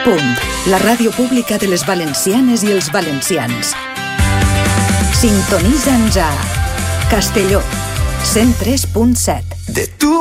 Punt, la ràdio pública de les valencianes i els valencians. Sintonitza'ns a Castelló 103.7. De tu